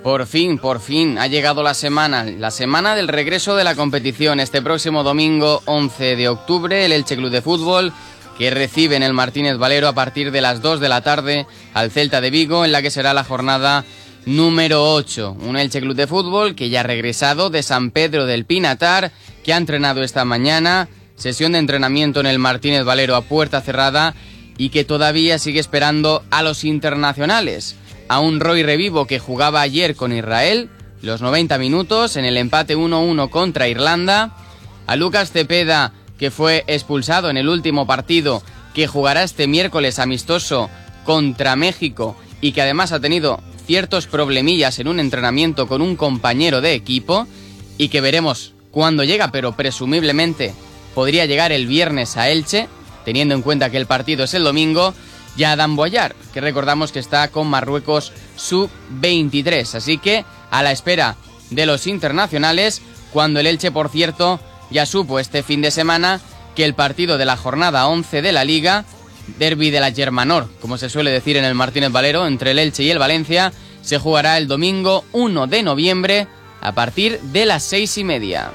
Por fin, ha llegado la semana del regreso de la competición. Este próximo domingo 11 de octubre, el Elche Club de Fútbol, que recibe en el Martínez Valero a partir de las 2 de la tarde al Celta de Vigo, en la que será la jornada número 8. Un Elche Club de Fútbol que ya ha regresado de San Pedro del Pinatar, que ha entrenado esta mañana, sesión de entrenamiento en el Martínez Valero a puerta cerrada, y que todavía sigue esperando a los internacionales. A un Roy Revivo que jugaba ayer con Israel, los 90 minutos, en el empate 1-1 contra Irlanda. A Lucas Cepeda, que fue expulsado en el último partido, que jugará este miércoles amistoso contra México y que además ha tenido ciertos problemillas en un entrenamiento con un compañero de equipo y que veremos cuándo llega, pero presumiblemente podría llegar el viernes a Elche, teniendo en cuenta que el partido es el domingo. Y a Adam Boyar, que recordamos que está con Marruecos sub-23. Así que a la espera de los internacionales, cuando el Elche, por cierto, ya supo este fin de semana que el partido de la jornada 11 de la Liga, derbi de la Germanor, como se suele decir en el Martínez Valero, entre el Elche y el Valencia, se jugará el domingo 1 de noviembre a partir de las 6:30.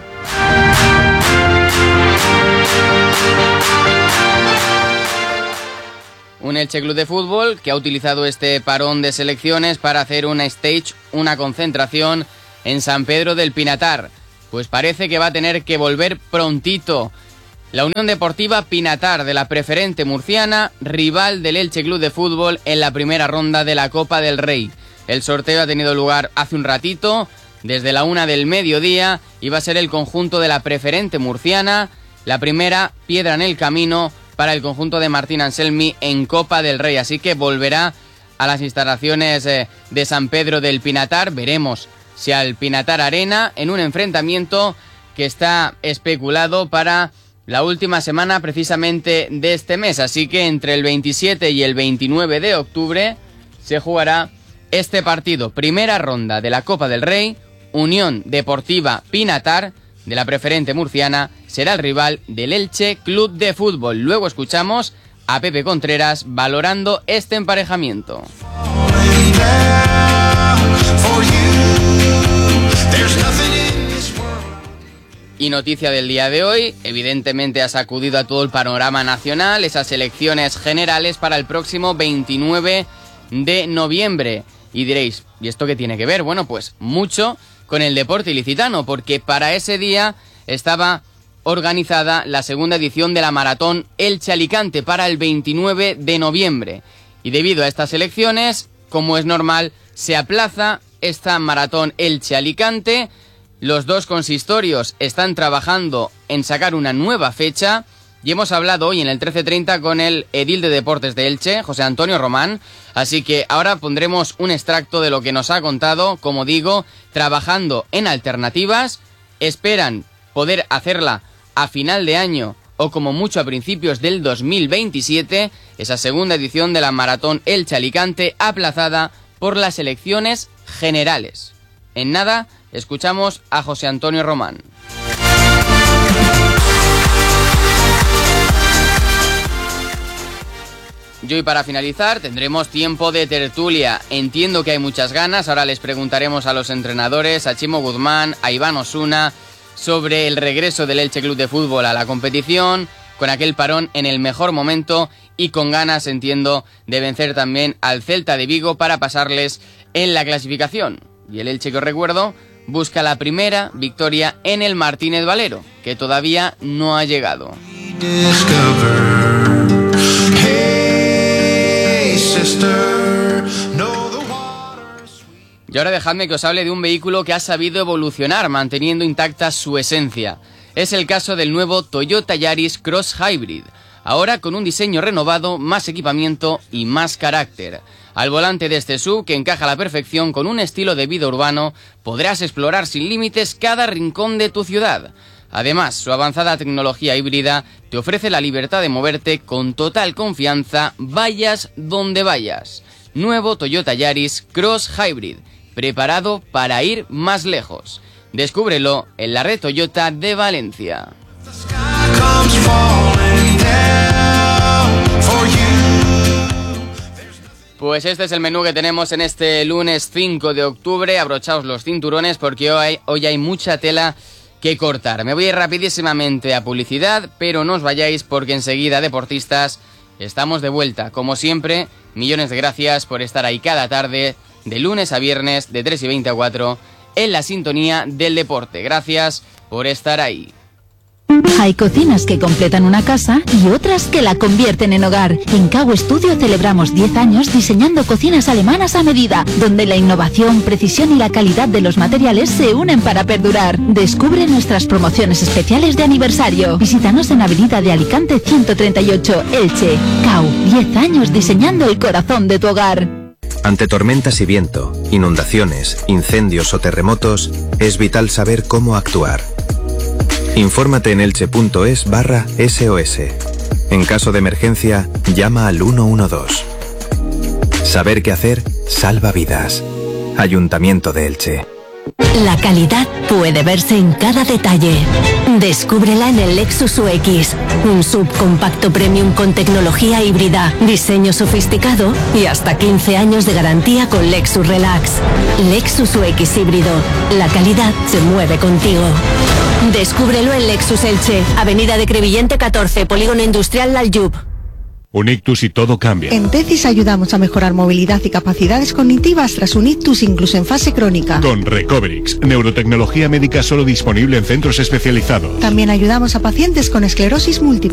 Un Elche Club de Fútbol que ha utilizado este parón de selecciones para hacer una stage, una concentración en San Pedro del Pinatar. Pues parece que va a tener que volver prontito. La Unión Deportiva Pinatar de la Preferente Murciana, rival del Elche Club de Fútbol en la primera ronda de la Copa del Rey. El sorteo ha tenido lugar hace un ratito, desde la 1 del mediodía, y va a ser el conjunto de la Preferente Murciana, la primera piedra en el camino para el conjunto de Martín Anselmi en Copa del Rey. Así que volverá a las instalaciones de San Pedro del Pinatar. Veremos si al Pinatar Arena, en un enfrentamiento que está especulado para la última semana precisamente de este mes. Así que entre el 27 y el 29 de octubre se jugará este partido. Primera ronda de la Copa del Rey. Unión Deportiva Pinatar de la Preferente Murciana será el rival del Elche Club de Fútbol. Luego escuchamos a Pepe Contreras valorando este emparejamiento. Y noticia del día de hoy, evidentemente ha sacudido a todo el panorama nacional esas elecciones generales para el próximo 29 de noviembre. Y diréis, ¿y esto qué tiene que ver? Bueno, pues mucho con el deporte ilicitano, porque para ese día estaba organizada la segunda edición de la Maratón Elche-Alicante para el 29 de noviembre. Y debido a estas elecciones, como es normal, se aplaza esta Maratón Elche-Alicante. Los dos consistorios están trabajando en sacar una nueva fecha. Y hemos hablado hoy en el 13:30 con el edil de Deportes de Elche, José Antonio Román. Así que ahora pondremos un extracto de lo que nos ha contado. Como digo, trabajando en alternativas. Esperan poder hacerla a final de año o como mucho a principios del 2027. Esa segunda edición de la Maratón Elche-Alicante aplazada por las elecciones generales. En nada, escuchamos a José Antonio Román. Y hoy, para finalizar, tendremos tiempo de tertulia. Entiendo que hay muchas ganas. Ahora les preguntaremos a los entrenadores, a Chimo Guzmán, a Iván Osuna, sobre el regreso del Elche Club de Fútbol a la competición, con aquel parón en el mejor momento y con ganas, entiendo, de vencer también al Celta de Vigo para pasarles en la clasificación. Y el Elche, que os recuerdo, busca la primera victoria en el Martínez Valero, que todavía no ha llegado. Y ahora dejadme que os hable de un vehículo que ha sabido evolucionar manteniendo intacta su esencia. Es el caso del nuevo Toyota Yaris Cross Hybrid, ahora con un diseño renovado, más equipamiento y más carácter. Al volante de este SUV, que encaja a la perfección con un estilo de vida urbano, podrás explorar sin límites cada rincón de tu ciudad. Además, su avanzada tecnología híbrida te ofrece la libertad de moverte con total confianza, vayas donde vayas. Nuevo Toyota Yaris Cross Hybrid, preparado para ir más lejos. Descúbrelo en la red Toyota de Valencia. Pues este es el menú que tenemos en este lunes 5 de octubre. Abrochaos los cinturones porque hoy hay mucha tela que cortar. Me voy a ir rapidísimamente a publicidad, pero no os vayáis porque enseguida, deportistas, estamos de vuelta. Como siempre, millones de gracias por estar ahí cada tarde, de lunes a viernes, de 3:20 a 4, en la sintonía del deporte. Gracias por estar ahí. Hay cocinas que completan una casa y otras que la convierten en hogar. En Kau Studio celebramos 10 años diseñando cocinas alemanas a medida, donde la innovación, precisión y la calidad de los materiales se unen para perdurar. Descubre nuestras promociones especiales de aniversario. Visítanos en Avenida de Alicante 138, Elche. Kau, 10 años diseñando el corazón de tu hogar. Ante tormentas y viento, inundaciones, incendios o terremotos, es vital saber cómo actuar. Infórmate en elche.es/SOS. En caso de emergencia, llama al 112. Saber qué hacer salva vidas. Ayuntamiento de Elche. La calidad puede verse en cada detalle. Descúbrela en el Lexus UX, un subcompacto premium con tecnología híbrida, diseño sofisticado y hasta 15 años de garantía con Lexus Relax. Lexus UX híbrido. La calidad se mueve contigo. Descúbrelo en Lexus Elche, Avenida de Crevillente 14, Polígono Industrial Laljub. Un ictus y todo cambia. En Tecis ayudamos a mejorar movilidad y capacidades cognitivas tras un ictus incluso en fase crónica. Con Recoverix, neurotecnología médica solo disponible en centros especializados. También ayudamos a pacientes con esclerosis múltiple.